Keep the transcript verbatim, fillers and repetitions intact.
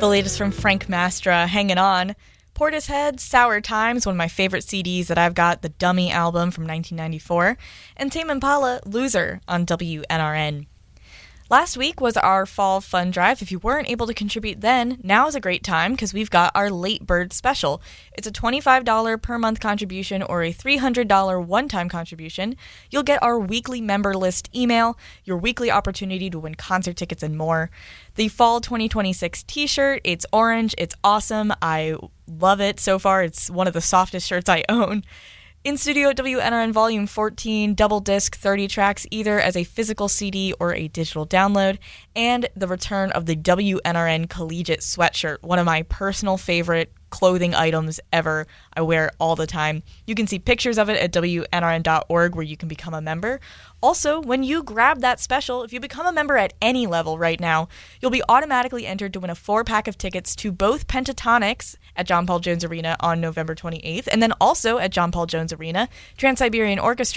The latest from Frank Mastra, Hangin' On. Portishead, Sour Times, one of my favorite C Ds that I've got, the Dummy album from nineteen ninety-four. And Tame Impala, Loser, on W N R N. Last week was our fall fund drive. If you weren't able to contribute then, now is a great time because we've got our late bird special. It's a twenty-five dollars per month contribution or a three hundred dollars one-time contribution. You'll get our weekly member list email, your weekly opportunity to win concert tickets and more. The fall twenty twenty-six t-shirt, it's orange, it's awesome. I love it so far. It's one of the softest shirts I own. In studio at W N R N Volume fourteen, double disc, thirty tracks, either as a physical C D or a digital download, and the return of the W N R N Collegiate Sweatshirt, one of my personal favorite clothing items ever. I wear it all the time. You can see pictures of it at W N R N dot org where you can become a member. Also, when you grab that special, if you become a member at any level right now, you'll be automatically entered to win a four-pack of tickets to both Pentatonics at John Paul Jones Arena on November twenty-eighth, and then also at John Paul Jones Arena, Trans-Siberian Orchestra